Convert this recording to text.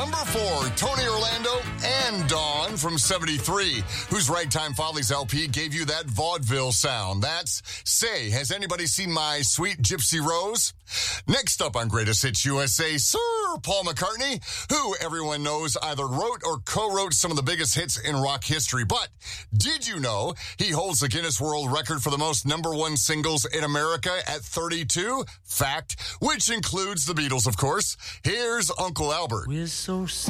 Number 4, Tony Orlando and Dawn from 73, whose Ragtime Follies LP gave you that vaudeville sound. That's Say, Has Anybody Seen My Sweet Gypsy Rose? Next up on Greatest Hits USA, Sir Paul McCartney, who everyone knows either wrote or co-wrote some of the biggest hits in rock history. But did you know he holds the Guinness World Record for the most #1 singles in America at 32? Fact, which includes the Beatles, of course. Here's Uncle Albert. We're so